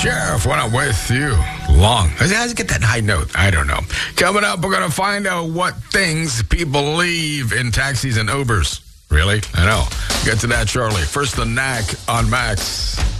Sheriff, when I'm with you, long. How does it get that high note? I don't know. Coming up, we're going to find out what things people leave in taxis and Ubers. Really? I know. Get to that shortly. First, the Knack on Max.